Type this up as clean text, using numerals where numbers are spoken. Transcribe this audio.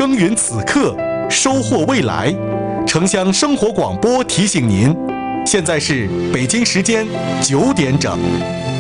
耕耘此刻，收获未来。城乡生活广播提醒您，现在是北京时间9点整。